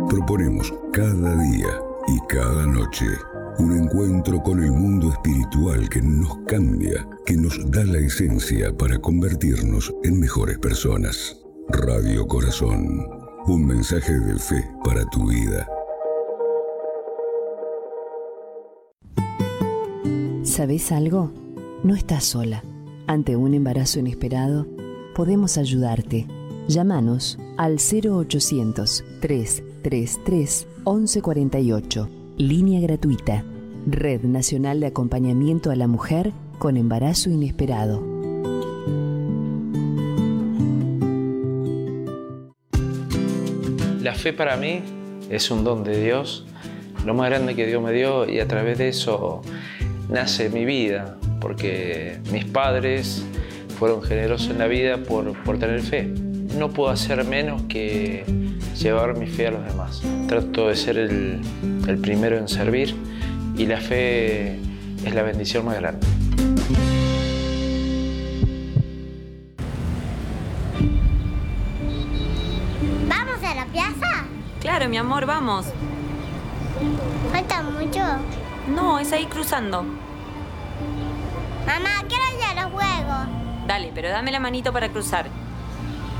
Proponemos cada día y cada noche un encuentro con el mundo espiritual que nos cambia, que nos da la esencia para convertirnos en mejores personas. Radio Corazón, un mensaje de fe para tu vida. ¿Sabés algo? No estás sola. Ante un embarazo inesperado, podemos ayudarte. Llámanos al 0800-333-1148. Línea gratuita. Red Nacional de Acompañamiento a la Mujer con Embarazo Inesperado. La fe para mí es un don de Dios, lo más grande que Dios me dio, y a través de eso nace mi vida, porque mis padres fueron generosos en la vida por tener fe. No puedo hacer menos que llevar mi fe a los demás. Trato de ser el primero en servir, y la fe es la bendición más grande. ¿Vamos a la plaza? Claro, mi amor, vamos. ¿Falta mucho? No, es ahí cruzando. Mamá, quiero ir a los juegos. Dale, pero dame la manito para cruzar.